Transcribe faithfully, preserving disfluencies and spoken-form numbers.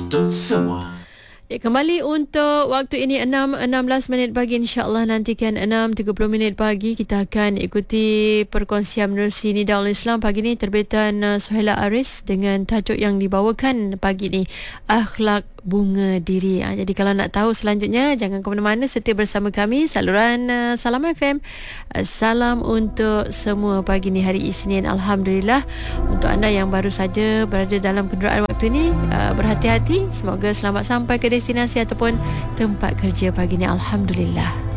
untuk semua. Ya, kembali untuk waktu ini enam enam belas minit pagi, insya-Allah nantikan enam tiga puluh minit pagi kita akan ikuti perkongsian menerusi Nidaul Islam pagi ni terbitan uh, Suhaila Aris dengan tajuk yang dibawakan pagi ni, Akhlak Bunga Diri. Ha, jadi kalau nak tahu selanjutnya jangan ke mana-mana, setia bersama kami saluran uh, Salam F M. Uh, salam untuk semua pagi ni hari Isnin. Alhamdulillah, untuk anda yang baru saja berada dalam kenderaan waktu ini, uh, berhati-hati, semoga selamat sampai ke destinasi ataupun tempat kerja pagi ni. Alhamdulillah.